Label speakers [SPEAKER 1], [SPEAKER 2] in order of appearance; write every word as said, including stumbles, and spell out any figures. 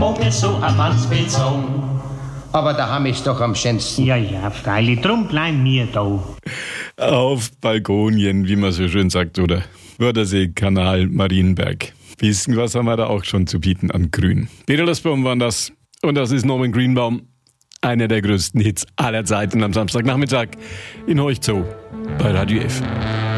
[SPEAKER 1] mag ich so ein Mannsbild sagen.
[SPEAKER 2] Aber daheim ist doch am schönsten.
[SPEAKER 1] Ja, ja, freilich, drum bleiben wir da.
[SPEAKER 3] Auf Balkonien, wie man so schön sagt, oder Wörthersee, Kanal, Marienberg. Bisschen was haben wir da auch schon zu bieten an Grün. Peter Lösbaum war das. Und das ist Norman Greenbaum. Einer der größten Hits aller Zeiten am Samstagnachmittag in Heuchzoo bei Radio F.